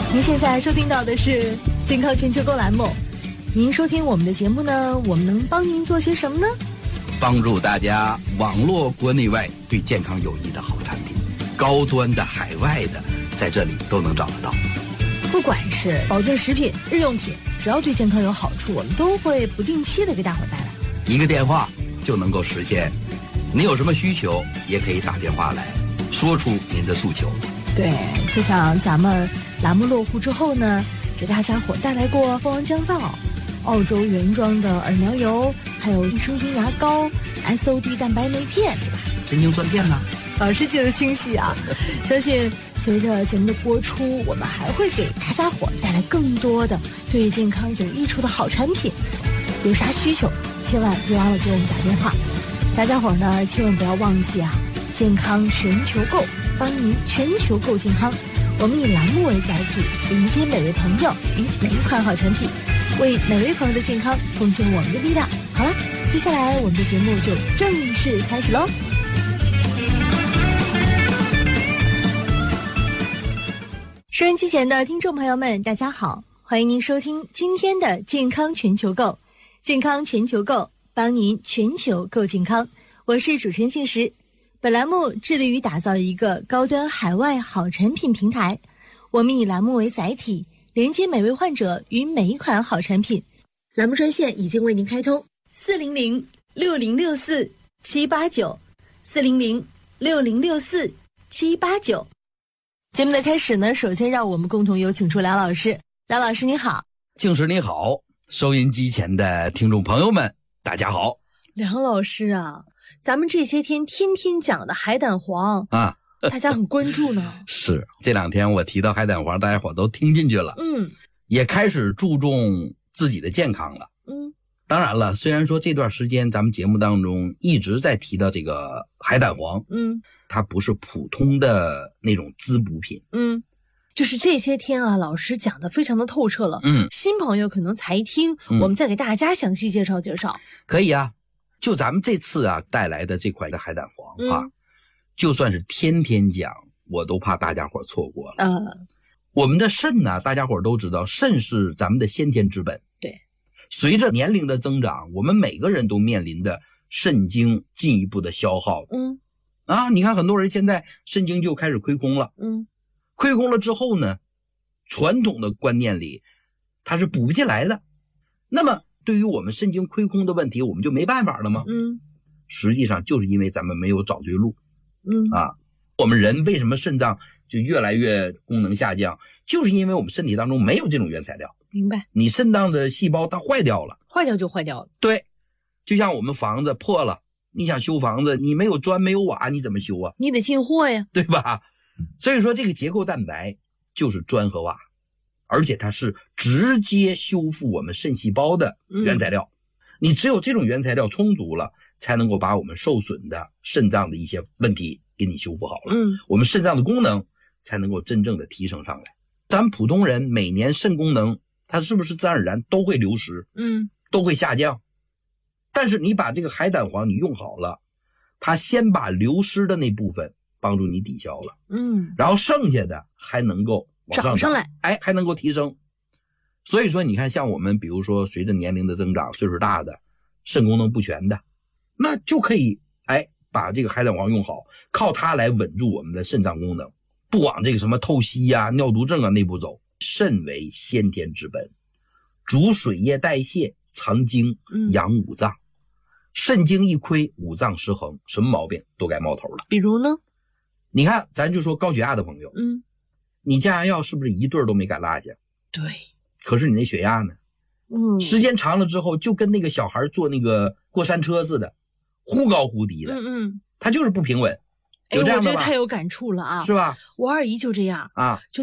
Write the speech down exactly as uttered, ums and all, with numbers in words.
您现在收听到的是健康全球购栏目。您收听我们的节目呢，我们能帮您做些什么呢？ 帮助大家网络国内外对健康有益的好产品，高端的、海外的，在这里都能找得到。 不管是保健食品、日用品，只要对健康有好处，我们都会不定期的给大伙带来。 一个电话就能够实现。你有什么需求，也可以打电话来说出您的诉求。 对，就像咱们栏目落户之后呢，给大家伙带来过蜂王降皂、澳洲原装的耳苗油，还有益生菌牙膏、S O D 蛋白酶片，对吧？ 神经酸片呢？ 老师记得清晰啊！相信随着节目的播出，我们还会给大家伙带来更多的对健康有益处的好产品。有啥需求，千万别忘了给我们打电话。大家伙呢，千万不要忘记啊！健康全球购，帮您全球购健康。我们以栏目为载体，迎接每位朋友与每一款好产品，为每位朋友的健康奉献我们的力量。好了，接下来我们的节目就正式开始喽。收音机前的听众朋友们，大家好，欢迎您收听今天的健康全球购。健康全球购，帮您全球购健康。我是主持人静石。本栏目致力于打造一个高端海外好产品平台，我们以栏目为载体，连接每位患者与每一款好产品。栏目专线已经为您开通，四零零六零六四七八九，四零零六零六四七八九。节目的开始呢，首先让我们共同有请出梁老师。梁老师你好。 静石你好，收音机前的听众朋友们大家好。 梁老师啊，咱们这些天天天讲的海胆黄啊， 大家很关注呢。 是，这两天我提到海胆黄，大家伙都听进去了， 嗯， 也开始注重自己的健康了。 嗯， 当然了，虽然说这段时间咱们节目当中一直在提到这个海胆黄， 嗯， 它不是普通的那种滋补品， 嗯，就是这些天啊，老师讲的非常的透彻了。 嗯， 新朋友可能才听， 嗯、 我们再给大家详细介绍介绍。 可以啊。就咱们这次啊带来的这款的海胆黄啊、嗯，就算是天天讲，我都怕大家伙错过了。 呃， 我们的肾呢，大家伙都知道，肾是咱们的先天之本。 对， 随着年龄的增长，我们每个人都面临的肾精进一步的消耗。 嗯， 啊，你看很多人现在肾精就开始亏空了。 嗯， 亏空了之后呢，传统的观念里，它是补不进来的。那么对于我们肾精亏空的问题，我们就没办法了吗？ 嗯， 实际上就是因为咱们没有找对路。 嗯啊，我们人为什么肾脏就越来越功能下降，就是因为我们身体当中没有这种原材料。 明白。 你肾脏的细胞它坏掉了， 坏掉就坏掉了。 对，就像我们房子破了，你想修房子，你没有砖没有瓦，你怎么修啊？ 你得进货呀， 对吧？所以说这个结构蛋白就是砖和瓦。而且它是直接修复我们肾细胞的原材料、嗯、你只有这种原材料充足了，才能够把我们受损的肾脏的一些问题给你修复好了。 嗯， 我们肾脏的功能才能够真正的提升上来。咱们普通人每年肾功能它是不是自然而然都会流失？ 嗯， 都会下降。但是你把这个海胆黄你用好了，它先把流失的那部分帮助你抵消了。 嗯， 然后剩下的还能够往上涨上来， 哎，还能够提升。所以说你看，像我们比如说随着年龄的增长，岁数大的，肾功能不全的，那就可以哎把这个海胆黄用好，靠它来稳住我们的肾脏功能，不往这个什么透析呀、尿毒症啊那步走。肾为先天之本，主水液代谢，藏精，养五脏、嗯、肾精一亏，五脏失衡，什么毛病都该冒头了。 比如呢， 你看咱就说高血压的朋友， 嗯， 你降压药是不是一对都没敢落下？ 对。 可是你那血压呢？ 嗯， 时间长了之后，就跟那个小孩坐那个过山车似的，忽高忽低的。 嗯嗯， 他就是不平稳。 有这样的吧？哎，我这个太有感触了啊！ 是吧？ 我二姨就这样啊， 就